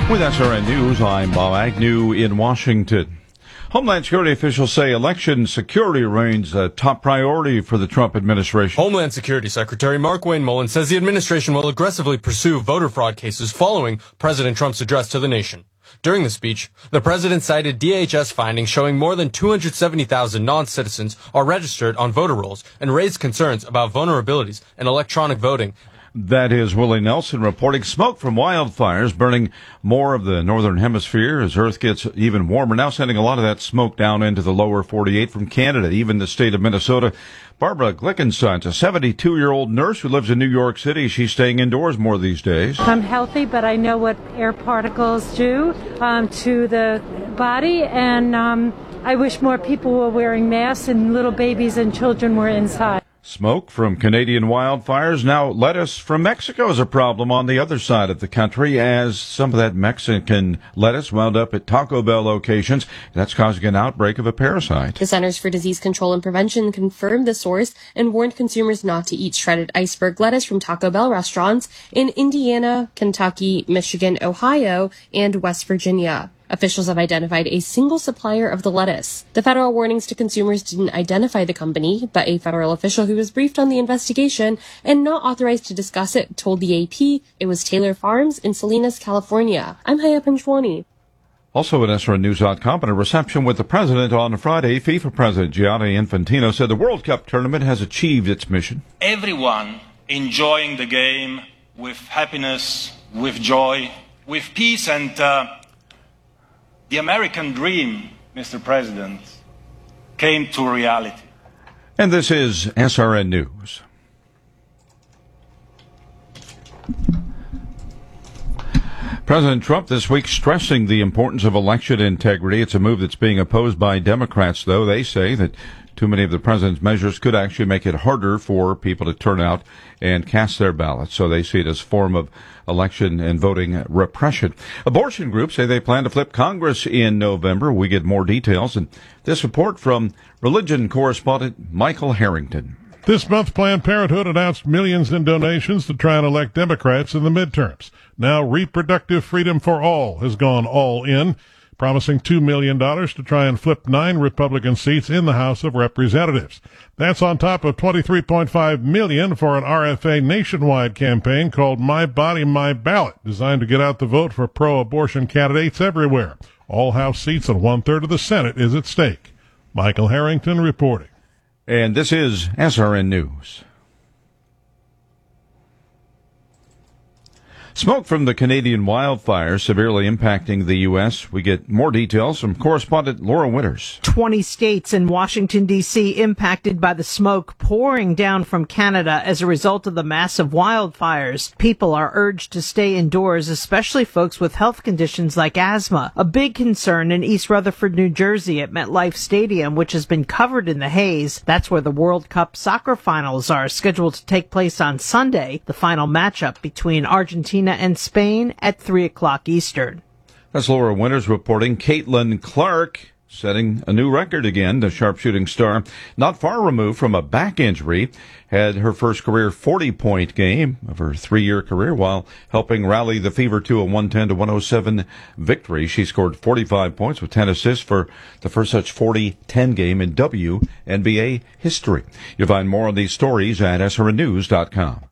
With SRN News, I'm Bob Agnew in Washington. Homeland Security officials say election security remains a top priority for the Trump administration. Homeland Security Secretary Markwayne Mullin says the administration will aggressively pursue voter fraud cases following President Trump's address to the nation. During the speech, the president cited DHS findings showing more than 270,000 non-citizens are registered on voter rolls and raised concerns about vulnerabilities in electronic voting. That is Willie Nelson reporting. Smoke from wildfires burning more of the northern hemisphere as Earth gets even warmer. Now sending a lot of that smoke down into the lower 48 from Canada, even the state of Minnesota. Barbara Glickenstein's a 72-year-old nurse who lives in New York City. She's staying indoors more these days. I'm healthy, but I know what air particles do to the body, and I wish more people were wearing masks and little babies and children were inside. Smoke from Canadian wildfires. Now lettuce from Mexico is a problem on the other side of the country as some of that Mexican lettuce wound up at Taco Bell locations. That's causing an outbreak of a parasite. The Centers for Disease Control and Prevention confirmed the source and warned consumers not to eat shredded iceberg lettuce from Taco Bell restaurants in Indiana, Kentucky, Michigan, Ohio, and West Virginia. Officials have identified a single supplier of the lettuce. The federal warnings to consumers didn't identify the company, but a federal official who was briefed on the investigation and not authorized to discuss it told the AP it was Taylor Farms in Salinas, California. I'm Haya Panchwani. Also at SRNnews.com, in a reception with the president on Friday, FIFA President Gianni Infantino said the World Cup tournament has achieved its mission. Everyone enjoying the game with happiness, with joy, with peace, and the American dream, Mr. President, came to reality. And this is SRN News. President Trump this week stressing the importance of election integrity. It's a move that's being opposed by Democrats, though. They say that too many of the president's measures could actually make it harder for people to turn out and cast their ballots. So they see it as a form of election and voting repression. Abortion groups say they plan to flip Congress in November. We get more details in this report from religion correspondent Michael Harrington. This month, Planned Parenthood announced millions in donations to try and elect Democrats in the midterms. Now, Reproductive Freedom for All has gone all in, promising $2 million to try and flip 9 Republican seats in the House of Representatives. That's on top of $23.5 million for an RFA nationwide campaign called My Body, My Ballot, designed to get out the vote for pro-abortion candidates everywhere. All House seats and 1/3 of the Senate is at stake. Michael Harrington reporting. And this is SRN News. Smoke from the Canadian wildfires severely impacting the U.S. We get more details from correspondent Laura Winters. 20 states and Washington, D.C. impacted by the smoke pouring down from Canada as a result of the massive wildfires. People are urged to stay indoors, especially folks with health conditions like asthma. A big concern in East Rutherford, New Jersey at MetLife Stadium, which has been covered in the haze. That's where the World Cup soccer finals are scheduled to take place on Sunday, the final matchup between Argentina and Spain at 3 o'clock Eastern. That's Laura Winters reporting. Caitlin Clark setting a new record again. The sharpshooting star, not far removed from a back injury, had her first career 40-point game of her 3-year career while helping rally the Fever to a 110-107 victory. She scored 45 points with 10 assists for the first such 40-10 game in WNBA history. You'll find more on these stories at SRNnews.com.